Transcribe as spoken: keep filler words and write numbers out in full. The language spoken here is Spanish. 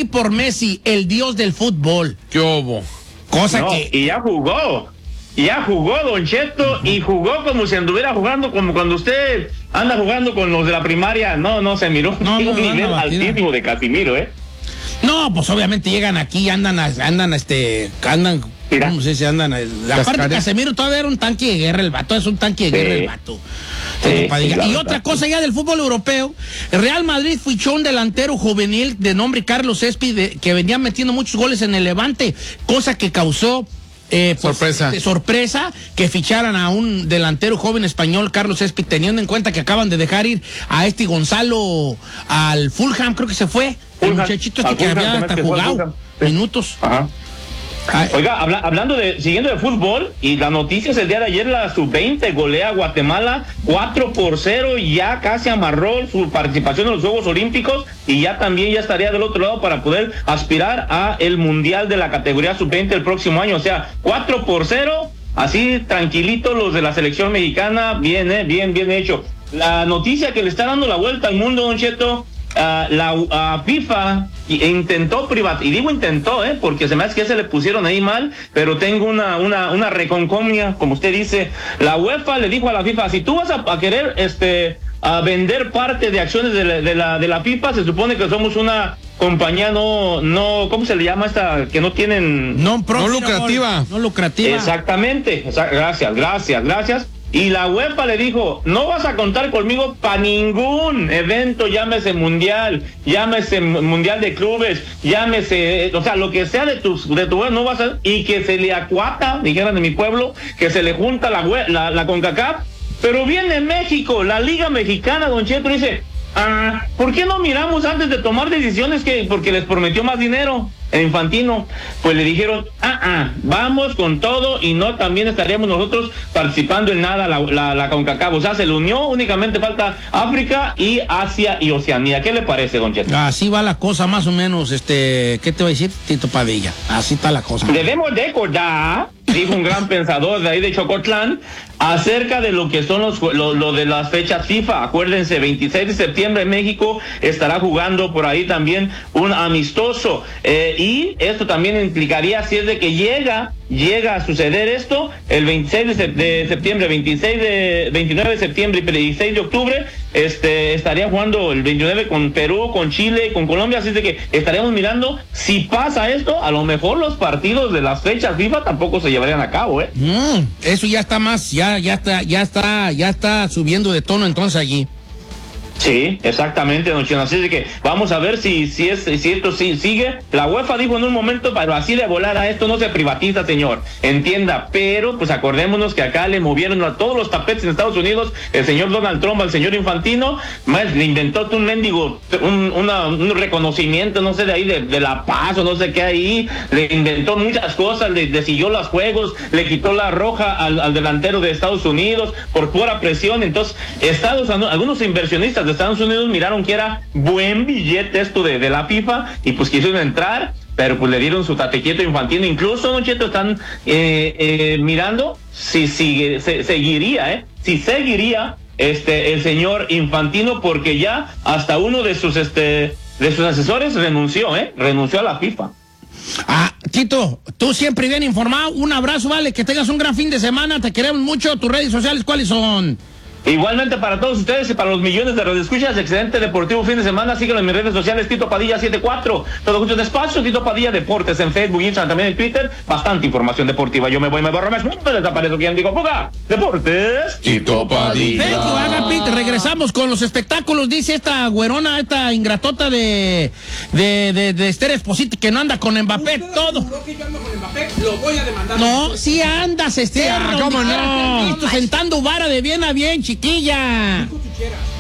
aquí por Messi, el dios del fútbol. ¿Qué hubo? Cosa no, que... Y ya jugó. Ya jugó, Don Cheto, uh-huh. y jugó como si anduviera jugando, como cuando usted anda jugando con los de la primaria. No, no, se miró no, un no, nivel no, altísimo de Casimiro, ¿eh? No, pues obviamente llegan aquí, andan, andan, este, andan, Mira. ¿cómo se dice? Andan, aparte Casemiro todavía era un tanque de guerra, el vato, es un tanque de sí. guerra el vato. Sí, sí, y claro, otra cosa ya del fútbol europeo, el Real Madrid fichó un delantero juvenil de nombre Carlos Espi, de, que venía metiendo muchos goles en el Levante, cosa que causó Eh, pues, sorpresa. De sorpresa que ficharan a un delantero joven español, Carlos Espi, teniendo en cuenta que acaban de dejar ir a este Gonzalo al Fulham, creo que se fue, Fulham. El muchachito este que Fulham, había hasta jugado sí. minutos. Ajá. Oiga, habla, hablando de, siguiendo de fútbol, y las noticias el día de ayer, la sub veinte golea a Guatemala cuatro por cero y ya casi amarró su participación en los Juegos Olímpicos y ya también ya estaría del otro lado para poder aspirar a el Mundial de la categoría sub veinte el próximo año. O sea, cuatro por cero, así tranquilito los de la selección mexicana, bien, eh, bien, bien hecho. La noticia que le está dando la vuelta al mundo, Don Cheto, Uh, la uh, FIFA intentó privatizar, y digo intentó, eh, porque se me hace que se le pusieron ahí mal, pero tengo una una una reconcomia, como usted dice. La UEFA le dijo a la FIFA, si tú vas a, a querer este a vender parte de acciones de la, de la de la FIFA, se supone que somos una compañía no no ¿cómo se le llama esta? Que no tienen no, no lucrativa, no lucrativa. Exactamente, exa- gracias, gracias, gracias. Y la UEFA le dijo, no vas a contar conmigo para ningún evento, llámese mundial, llámese mundial de clubes, llámese, o sea, lo que sea de tus de tu no vas a, y que se le acuata, dijeran de mi pueblo, que se le junta la la, la CONCACAF, pero viene México, la Liga Mexicana, Don Cheto, dice, ah, ¿por qué no miramos antes de tomar decisiones que porque les prometió más dinero? El Infantino, pues le dijeron, ah, ah, vamos con todo y no también estaríamos nosotros participando en nada la, la, la CONCACAF. O sea, se le unió, únicamente falta África y Asia y Oceanía. ¿Qué le parece, Don Cheto? Así va la cosa más o menos, este, ¿qué te va a decir, Tito Padilla? Así está la cosa. Debemos recordar, dijo un gran pensador de ahí de Chocotlán, acerca de lo que son los lo, lo de las fechas FIFA. Acuérdense, veintiséis de septiembre México estará jugando por ahí también un amistoso. Eh, y esto también implicaría, si es de que llega, llega a suceder esto, el veintiséis de septiembre, veintiséis de, veintinueve de septiembre y dieciséis de octubre, este, estaría jugando el veintinueve con Perú, con Chile, con Colombia, así es de que estaríamos mirando, si pasa esto, a lo mejor los partidos de las fechas FIFA tampoco se llevarían a cabo, ¿eh? Mm, eso ya está más, ya, ya está, ya está, ya está subiendo de tono entonces allí. Sí, exactamente, don Chino. Así es de que vamos a ver si si es si esto si, sigue. La UEFA dijo en un momento, pero así de volada esto no se privatiza, señor. Entienda, pero pues acordémonos que acá le movieron a todos los tapetes en Estados Unidos el señor Donald Trump al señor Infantino, más le inventó un mendigo, un, una, un reconocimiento, no sé, de ahí de, de la paz o no sé qué ahí, le inventó muchas cosas, le, le siguió los juegos, le quitó la roja al, al delantero de Estados Unidos por pura presión. Entonces, Estados algunos inversionistas de Estados Unidos miraron que era buen billete esto de, de la FIFA y pues quisieron entrar, pero pues le dieron su tatequieto Infantino. Incluso, Don Cheto, están eh, eh, mirando si sigue, se, seguiría, eh, si seguiría este el señor Infantino, porque ya hasta uno de sus este de sus asesores renunció, eh, renunció a la FIFA. Ah, Tito, tú siempre bien informado. Un abrazo, vale, que tengas un gran fin de semana. Te queremos mucho. Tus redes sociales, ¿cuáles son? Igualmente para todos ustedes y para los millones de radioescuchas, excelente deportivo fin de semana. Síguelo en mis redes sociales, Tito Padilla setenta y cuatro. Todo junto en espacio, Tito Padilla Deportes en Facebook, Instagram, también en Twitter. Bastante información deportiva. Yo me voy, me borro, me desaparezco. ¿Quién digo? ¡Fuga! Deportes. Tito Padilla. Thank you, Agapit. Regresamos con los espectáculos. Dice esta güerona, esta ingratota de de, de, de Esther Esposito que no anda con Mbappé. Todo. Que yo ando con Mbappé, lo voy a demandar. No, sí andas, Esther. Ah, ¿cómo no? Sentando vara de bien a bien, chiquilla. Cinco chucheras.